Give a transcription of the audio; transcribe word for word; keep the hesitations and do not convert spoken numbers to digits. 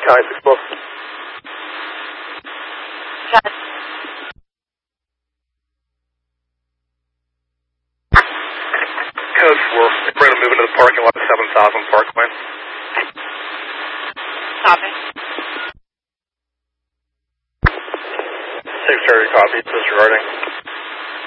County six twelve. Check. Code four. We're going to move into the parking lot at seven thousand Parkway. Copy. six thirty copy. Disregarding.